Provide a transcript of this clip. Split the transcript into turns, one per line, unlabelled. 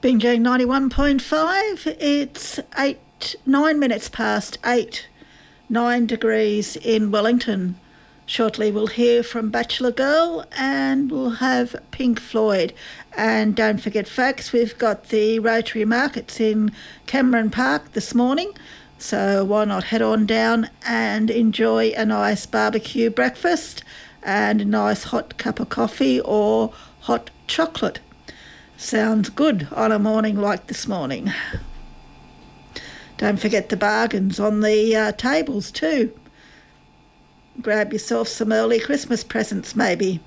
Binjang 91.5. It's 9 minutes past 8, 9 degrees in Wellington. Shortly we'll hear from Bachelor Girl and we'll have Pink Floyd. And don't forget, folks, we've got the Rotary Markets in Cameron Park this morning. So why not head on down and enjoy a nice barbecue breakfast and a nice hot cup of coffee or hot chocolate. Sounds good on a morning like this morning. Don't forget the bargains on the tables too. Grab yourself some early Christmas presents maybe.